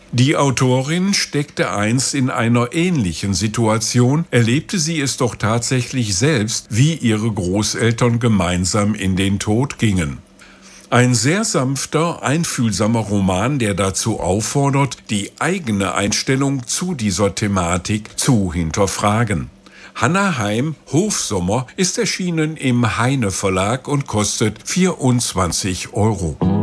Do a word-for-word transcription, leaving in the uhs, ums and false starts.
Die Autorin steckte einst in einer ähnlichen Situation, erlebte sie es doch tatsächlich selbst, wie ihre Großeltern gemeinsam in den Tod gingen. Ein sehr sanfter, einfühlsamer Roman, der dazu auffordert, die eigene Einstellung zu dieser Thematik zu hinterfragen. Hannah Heim, Hofsommer, ist erschienen im Heine Verlag und kostet vierundzwanzig Euro.